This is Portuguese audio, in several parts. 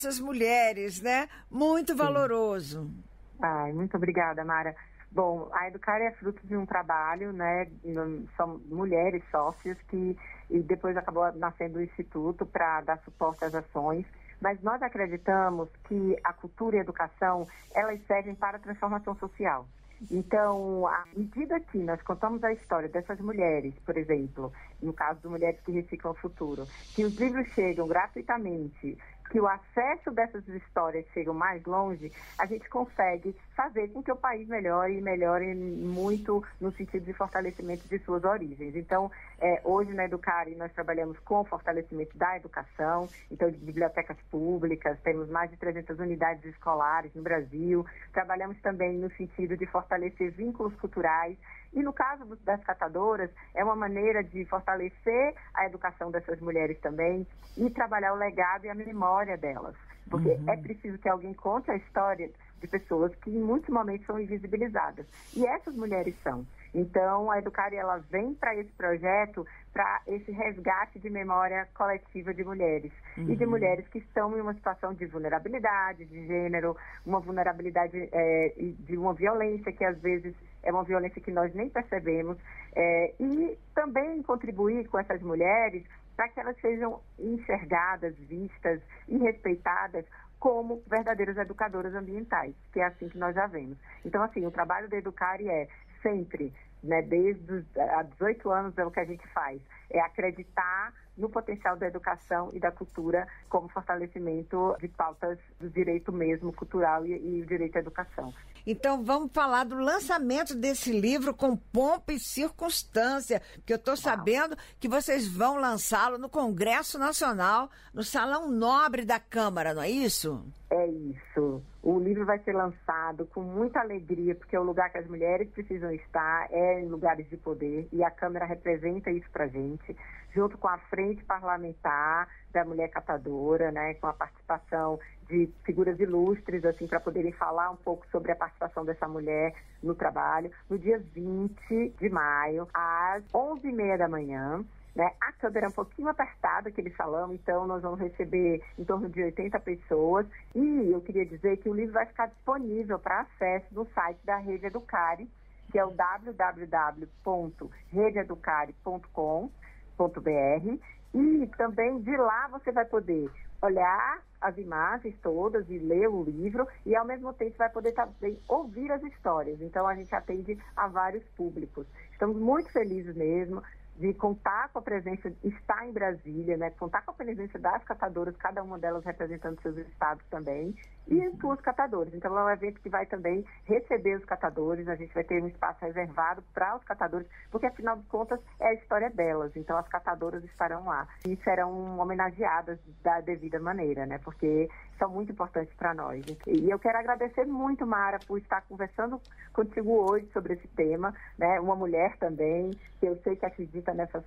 essas mulheres, né? Muito valoroso. Ai, muito obrigada, Mara. Bom, a Educar é fruto de um trabalho, né? São mulheres sócias e depois acabou nascendo o Instituto para dar suporte às ações. Mas nós acreditamos que a cultura e a educação, elas servem para a transformação social. Então, à medida que nós contamos a história dessas mulheres, por exemplo, no caso de Mulheres que Reciclam o Futuro, que os livros chegam gratuitamente, que o acesso dessas histórias chegam mais longe, a gente consegue fazer com que o país melhore e melhore muito no sentido de fortalecimento de suas origens. Então, hoje na Educare nós trabalhamos com o fortalecimento da educação, então de bibliotecas públicas, temos mais de 300 unidades escolares no Brasil, trabalhamos também no sentido de fortalecer vínculos culturais. E no caso das catadoras, é uma maneira de fortalecer a educação dessas mulheres também e trabalhar o legado e a memória delas. Porque é preciso que alguém conte a história de pessoas que em muitos momentos são invisibilizadas. E essas mulheres são. Então, a Educare, ela vem para esse projeto, para esse resgate de memória coletiva de mulheres. E de mulheres que estão em uma situação de vulnerabilidade, de gênero, uma vulnerabilidade de uma violência que às vezes é uma violência que nós nem percebemos. E também contribuir com essas mulheres para que elas sejam enxergadas, vistas e respeitadas como verdadeiras educadoras ambientais, que é assim que nós já vemos. Então, assim, o trabalho da Educare é sempre, né, desde há 18 anos é o que a gente faz, é acreditar no potencial da educação e da cultura como fortalecimento de pautas do direito mesmo cultural e o direito à educação. Então vamos falar do lançamento desse livro com pompa e circunstância, porque eu estou sabendo que vocês vão lançá-lo no Congresso Nacional, no Salão Nobre da Câmara, não é isso? É isso. O livro vai ser lançado com muita alegria, porque é o lugar que as mulheres precisam estar, é em lugares de poder, e a Câmara representa isso pra gente, junto com a Frente Parlamentar da Mulher Catadora, né, com a participação de figuras ilustres, assim, para poderem falar um pouco sobre a participação dessa mulher no trabalho, no dia 20 de maio, às 11h30 da manhã. Né? A câmera é um pouquinho apertada, aquele salão, então nós vamos receber em torno de 80 pessoas. E eu queria dizer que o livro vai ficar disponível para acesso no site da Rede Educare, que é o www.redeeducare.com.br, e também de lá você vai poder olhar as imagens todas e ler o livro, e ao mesmo tempo vai poder também ouvir as histórias. Então a gente atende a vários públicos. Estamos muito felizes mesmo de contar com a presença, estar em Brasília, né, contar com a presença das catadoras, cada uma delas representando seus estados também, e as suas catadoras. Então é um evento que vai também receber os catadores, a gente vai ter um espaço reservado para os catadores, porque afinal de contas é a história delas, então as catadoras estarão lá e serão homenageadas da devida maneira, né, porque são muito importantes para nós. E eu quero agradecer muito, Mara, por estar conversando contigo hoje sobre esse tema, né, uma mulher também, que eu sei que acredita nessas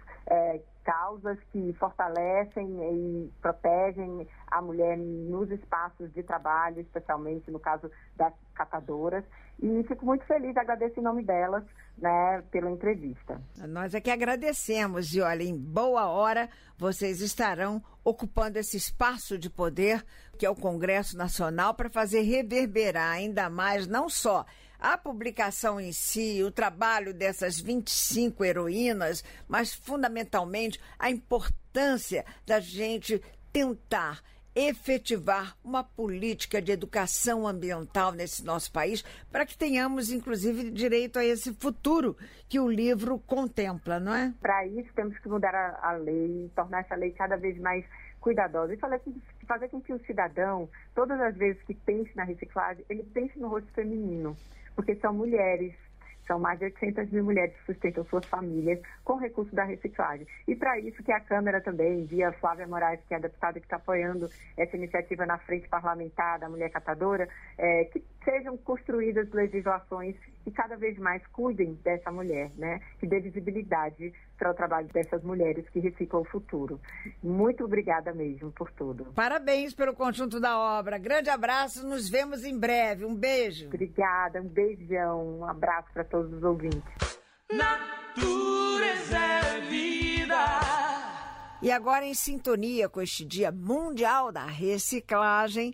causas que fortalecem e protegem a mulher nos espaços de trabalho, especialmente no caso das catadoras. E fico muito feliz, agradeço em nome delas, né, pela entrevista. Nós é que agradecemos e olha, em boa hora vocês estarão ocupando esse espaço de poder que é o Congresso Nacional para fazer reverberar ainda mais não só a publicação em si, o trabalho dessas 25 heroínas, mas fundamentalmente a importância da gente tentar efetivar uma política de educação ambiental nesse nosso país para que tenhamos, inclusive, direito a esse futuro que o livro contempla, não é? Para isso, temos que mudar a lei, tornar essa lei cada vez mais cuidadosa e fazer com que o cidadão, todas as vezes que pense na reciclagem, ele pense no rosto feminino, porque são mulheres. São mais de 800 mil mulheres que sustentam suas famílias com recurso da reciclagem. E para isso que a Câmara também, via Flávia Moraes, que é a deputada que está apoiando essa iniciativa na Frente Parlamentar da Mulher Catadora, que sejam construídas legislações que cada vez mais cuidem dessa mulher, né? Que dê visibilidade para o trabalho dessas mulheres que reciclam o futuro. Muito obrigada mesmo por tudo. Parabéns pelo conjunto da obra. Grande abraço, nos vemos em breve. Um beijo. Obrigada, um beijão, um abraço para todos os ouvintes. Natureza é vida. E agora, em sintonia com este Dia Mundial da Reciclagem,